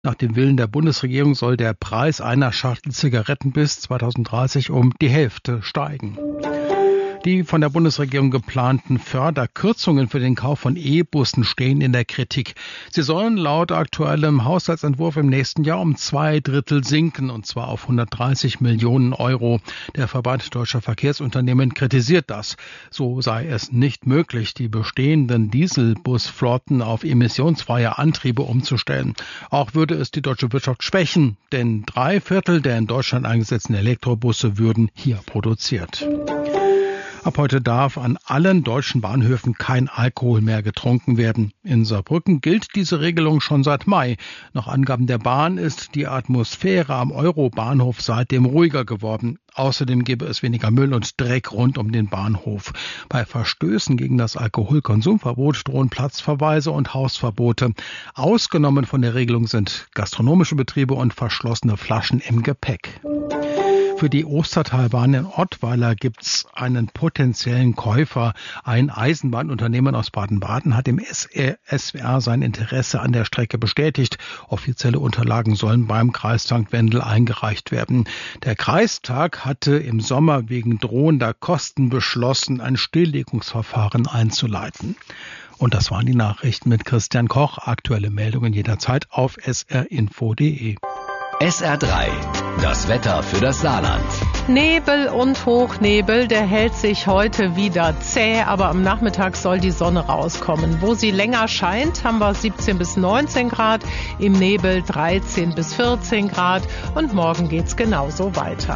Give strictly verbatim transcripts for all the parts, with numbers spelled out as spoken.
Nach dem Willen der Bundesregierung soll der Preis einer Schachtel Zigaretten bis zweitausenddreißig um die Hälfte steigen. Die von der Bundesregierung geplanten Förderkürzungen für den Kauf von E-Bussen stehen in der Kritik. Sie sollen laut aktuellem Haushaltsentwurf im nächsten Jahr um zwei Drittel sinken, und zwar auf hundertdreißig Millionen Euro. Der Verband Deutscher Verkehrsunternehmen kritisiert das. So sei es nicht möglich, die bestehenden Dieselbusflotten auf emissionsfreie Antriebe umzustellen. Auch würde es die deutsche Wirtschaft schwächen, denn drei Viertel der in Deutschland eingesetzten Elektrobusse würden hier produziert. Ab heute darf an allen deutschen Bahnhöfen kein Alkohol mehr getrunken werden. In Saarbrücken gilt diese Regelung schon seit Mai. Nach Angaben der Bahn ist die Atmosphäre am Euro-Bahnhof seitdem ruhiger geworden. Außerdem gebe es weniger Müll und Dreck rund um den Bahnhof. Bei Verstößen gegen das Alkoholkonsumverbot drohen Platzverweise und Hausverbote. Ausgenommen von der Regelung sind gastronomische Betriebe und verschlossene Flaschen im Gepäck. Für die Ostertalbahn in Ottweiler gibt's einen potenziellen Käufer. Ein Eisenbahnunternehmen aus Baden-Baden hat dem S W R sein Interesse an der Strecke bestätigt. Offizielle Unterlagen sollen beim Kreistag Wendel eingereicht werden. Der Kreistag hatte im Sommer wegen drohender Kosten beschlossen, ein Stilllegungsverfahren einzuleiten. Und das waren die Nachrichten mit Christian Koch. Aktuelle Meldungen jederzeit auf s r info punkt d e. S R drei, das Wetter für das Saarland. Nebel und Hochnebel, der hält sich heute wieder zäh, aber am Nachmittag soll die Sonne rauskommen. Wo sie länger scheint, haben wir siebzehn bis neunzehn Grad, im Nebel dreizehn bis vierzehn Grad und morgen geht's genauso weiter.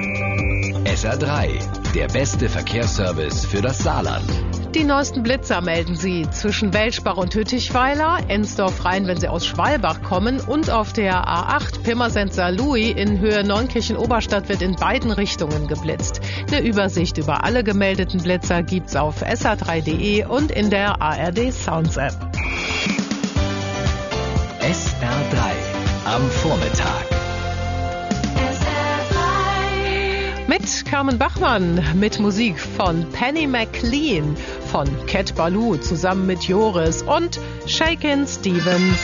S R drei, der beste Verkehrsservice für das Saarland. Die neuesten Blitzer melden Sie zwischen Welschbach und Hüttichweiler, Ensdorf-Rhein, wenn Sie aus Schwalbach kommen, und auf der A acht Pirmasens-Saarlouis in Höhe Neunkirchen-Oberstadt wird in beiden Richtungen geblitzt. Eine Übersicht über alle gemeldeten Blitzer gibt's auf s r drei punkt d e und in der A R D Sounds App. S R drei am Vormittag. Mit Carmen Bachmann, mit Musik von Penny McLean, von Cat Ballou zusammen mit Joris und Shakin' Stevens.